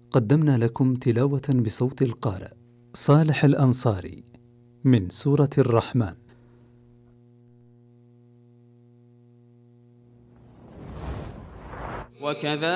قدمنا لكم تلاوة بصوت القارئ صالح الأنصاري من سورة الرحمن. وكذلك